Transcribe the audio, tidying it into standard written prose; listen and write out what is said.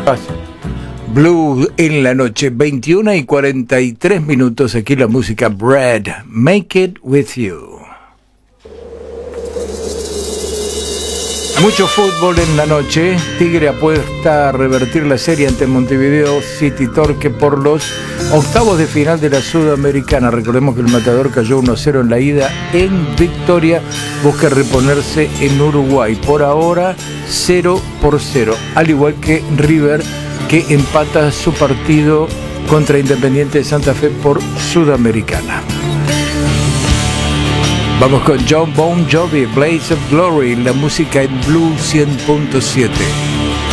Blue en la noche, 21:43. Aquí la música Bread, Make It With You. Mucho fútbol en la noche. Tigre apuesta a revertir la serie ante Montevideo City Torque por los octavos de final de la Sudamericana. Recordemos que el Matador cayó 1-0 en la ida en Victoria. Busca reponerse en Uruguay. Por ahora 0-0. Al igual que River, que empata su partido contra Independiente de Santa Fe por Sudamericana. Vamos con John Bon Jovi, Blaze of Glory, la música en Blue 100.7.